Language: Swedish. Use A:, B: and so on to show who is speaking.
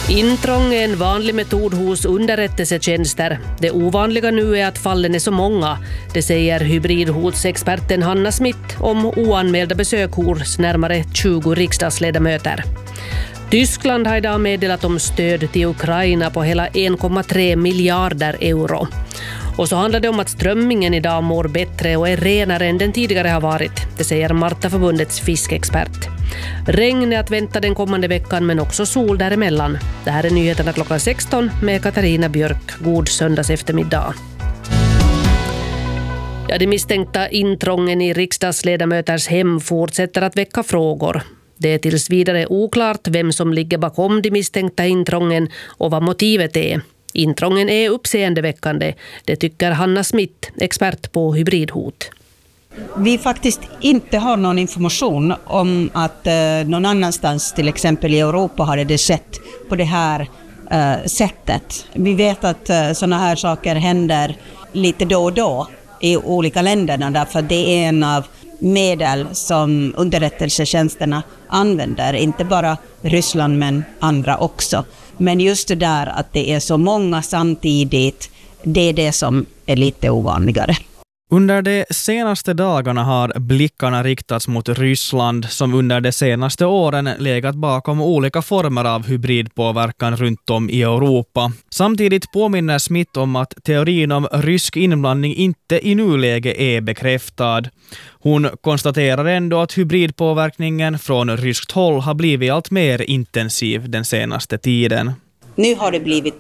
A: Intrång är en vanlig metod hos underrättelsetjänster. Det ovanliga nu är att fallen är så många. Det säger hybridhotsexperten Hanna Smith om oanmälda besök hos närmare 20 riksdagsledamöter. Tyskland har idag meddelat om stöd till Ukraina på hela 1,3 miljarder euro. Och så handlar det om att strömmingen idag mår bättre och är renare än den tidigare har varit. Det säger Martaförbundets fiskexpert. Regn är att vänta den kommande veckan men också sol däremellan. Det här är nyheterna klockan 16 med Katarina Björk. God söndags eftermiddag. Ja, de misstänkta intrången i riksdagsledamöters hem fortsätter att väcka frågor. Det är tills vidare oklart vem som ligger bakom de misstänkta intrången och vad motivet är. Intrången är uppseendeväckande, det tycker Hanna Smith, expert på hybridhot.
B: Vi faktiskt inte har någon information om att någon annanstans, till exempel i Europa, hade det skett på det här sättet. Vi vet att sådana här saker händer lite då och då i olika länderna, därför det är en av medel som underrättelsetjänsterna använder, inte bara Ryssland men andra också. Men just det där att det är så många samtidigt, det är det som är lite ovanligare.
C: Under de senaste dagarna har blickarna riktats mot Ryssland som under de senaste åren legat bakom olika former av hybridpåverkan runt om i Europa. Samtidigt påminner Smith om att teorin om rysk inblandning inte i nuläge är bekräftad. Hon konstaterar ändå att hybridpåverkningen från ryskt håll har blivit allt mer intensiv den senaste tiden.
B: Nu har det blivit